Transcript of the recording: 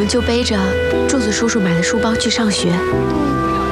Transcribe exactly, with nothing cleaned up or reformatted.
们就背着柱子叔叔买的书包去上学。 嗯。